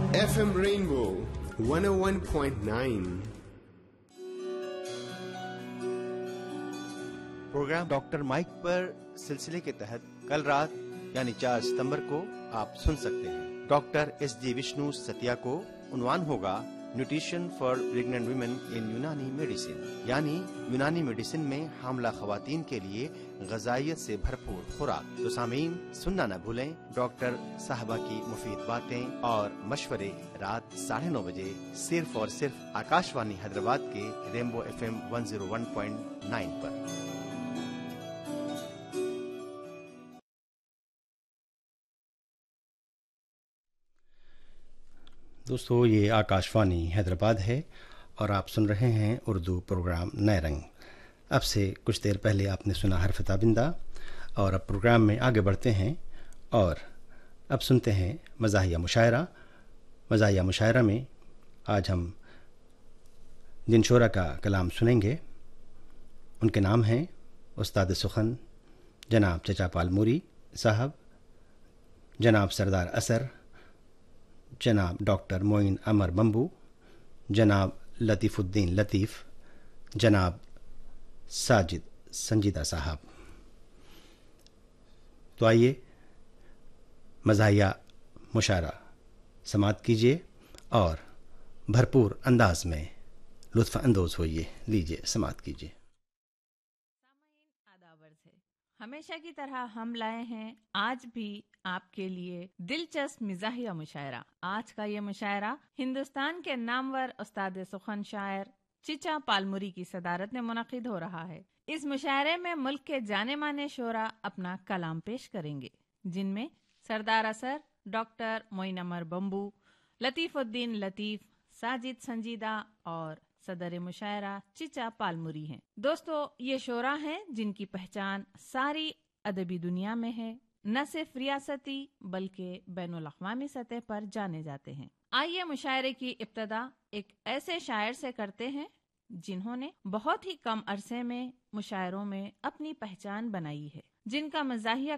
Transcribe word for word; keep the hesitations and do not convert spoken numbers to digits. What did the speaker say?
F M Rainbow one او one point nine. Programme doctor mic پر سلسلے کے تحت کل رات یعنی چار ستمبر کو آپ سن سکتے ہیں. ڈاکٹر ایس جی وشنو ستیا کو عنوان ہوگا nutrition for pregnant women in یونانی میڈیسن، یعنی یونانی میڈیسن میں حاملہ خواتین کے لیے غذائیت سے بھرپور خوراک. تو سامعین سننا نہ بھولیں ڈاکٹر صاحبہ کی مفید باتیں اور مشورے رات ساڑھے نو بجے صرف اور صرف آکاش وانی حیدرآباد کے Rambo F M one zero one point nine پر. دوستو یہ آکاش وانی حیدرآباد ہے اور آپ سن رہے ہیں اردو پروگرام نئے رنگ. اب سے کچھ دیر پہلے آپ نے سنا حرف تابندہ، اور اب پروگرام میں آگے بڑھتے ہیں اور اب سنتے ہیں مزاحیہ مشاعرہ. مزاحیہ مشاعرہ میں آج ہم جن شعراء کا کلام سنیں گے ان کے نام ہیں استاد سخن جناب چچا پال موری صاحب، جناب سردار اثر، جناب ڈاکٹر معین عمر بمبو، جناب لطیف الدین لطیف، جناب ساجد سنجیدہ صاحب. تو آئیے مزاحیہ مشاعرہ سماعت کیجیے اور بھرپور انداز میں لطف اندوز ہوئیے. لیجیے سماعت کیجیے. سامعین آداب عرض ہے، ہمیشہ کی طرح ہم لائے ہیں آج بھی آپ کے لیے دلچسپ مزاحیہ مشاعرہ. آج کا یہ مشاعرہ ہندوستان کے نامور استاد سخن شاعر چچا پالموری کی صدارت میں منعقد ہو رہا ہے. اس مشاعرے میں ملک کے جانے مانے شعراء اپنا کلام پیش کریں گے، جن میں سردار اثر، ڈاکٹر معین عمر بمبو، لطیف الدین لطیف، ساجد سنجیدہ اور صدر مشاعرہ چچا پالموری ہیں. دوستو یہ شعراء ہیں جن کی پہچان ساری ادبی دنیا میں ہے، نہ صرف ریاستی بلکہ بین الاقوامی سطح پر جانے جاتے ہیں. آئیے مشاعرے کی ابتدا ایک ایسے شاعر سے کرتے ہیں جنہوں نے بہت ہی کم عرصے میں مشاعروں میں اپنی پہچان بنائی ہے، جن کا مزاحیہ